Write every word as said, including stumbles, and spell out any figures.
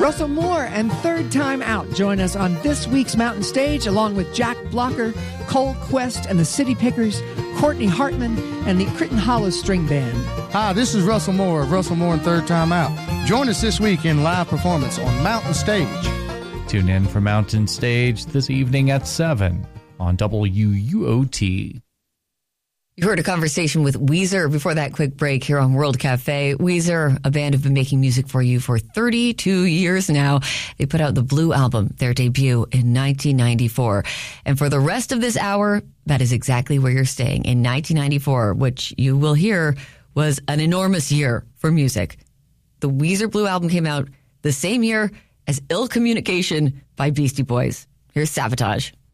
Russell Moore and Third Time Out join us on this week's Mountain Stage, along with Jack Blocker, Cole Quest and the City Pickers, Courtney Hartman, and the Critton Hollow String Band. Hi, this is Russell Moore of Russell Moore and Third Time Out. Join us this week in live performance on Mountain Stage. Tune in for Mountain Stage this evening at seven on W U O T. You heard a conversation with Weezer before that quick break here on World Cafe. Weezer, a band who've been making music for you for thirty-two years now. They put out the Blue Album, their debut in nineteen ninety-four. And for the rest of this hour, that is exactly where you're staying, in nineteen ninety-four, which you will hear was an enormous year for music. The Weezer Blue Album came out the same year as Ill Communication by Beastie Boys. Here's Sabotage.